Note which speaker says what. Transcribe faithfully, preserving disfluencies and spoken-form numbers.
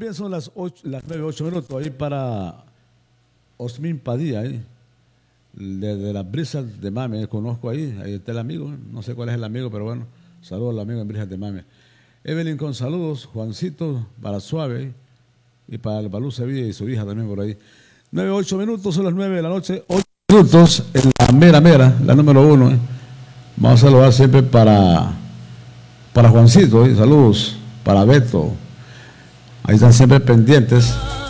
Speaker 1: bien, son las, ocho, las nueve, ocho minutos ahí para Osmin Padilla, ahí, de, de las brisas de Mame, conozco ahí, ahí está el amigo, no sé cuál es el amigo, pero bueno, saludos al amigo en brisas de Mame. Evelyn con saludos, Juancito para Suave y para el Balú Sevilla y su hija también por ahí. nueve, ocho minutos, son las nueve de la noche, ocho minutos en la mera mera, la número uno. ¿eh? Vamos a saludar siempre para, para Juancito, ¿eh? Saludos para Beto. Ahí están siempre pendientes.